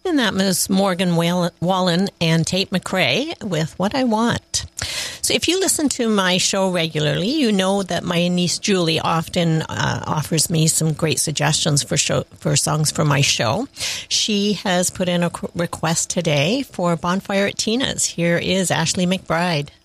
And that was Morgan Wallen and Tate McRae with What I Want. So if you listen to my show regularly, you know that my niece Julie often offers me some great suggestions for songs for my show. She has put in a request today for Bonfire at Tina's. Here is Ashley McBride.